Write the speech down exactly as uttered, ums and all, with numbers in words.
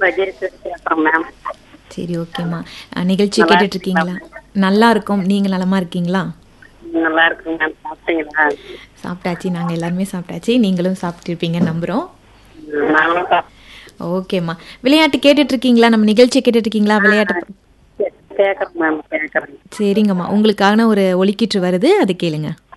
விஜய் கேட்குறோம் மேம். சரி, ஓகேம்மா. அஹ், நிகழ்ச்சி நல்லா கேட்டுட்டு இருக்கீங்களா? நல்லா இருக்கும். நீங்க நலமா இருக்கீங்களா? நல்லா இருக்குங்க மேம். சாப்பிட்டீங்களா? சாப்பிட்டாச்சு. நாங்க எல்லாருமே சாப்பிட்டாச்சு. நீங்களும் சாப்பிட்டுருப்பீங்கன்னு நம்புறோம். நாங்களும் சாப்பிட்டோம். ஓகேம்மா. விளையாட்டு கேட்டுட்டு இருக்கீங்களா? நம்ம நிகழ்ச்சி கேட்டுட்டு இருக்கீங்களா? விளையாட்டு ப- கேட்குறோம் மேம், கேட்குறேன். சரிங்கம்மா. உங்களுக்கான ஒரு ஒலிக்கீற்று வருது, அது கேளுங்க.